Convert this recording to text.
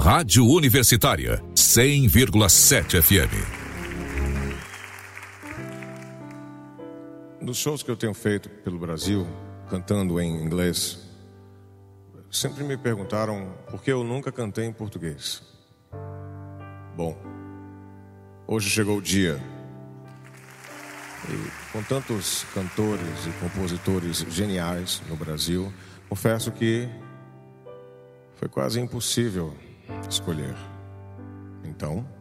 Rádio Universitária, 100,7 FM. Nos shows que eu tenho feito pelo Brasil, cantando em inglês, sempre me perguntaram por que eu nunca cantei em português. Bom, hoje chegou o dia. E com tantos cantores e compositores geniais no Brasil, confesso que foi quase impossível escolher. Então,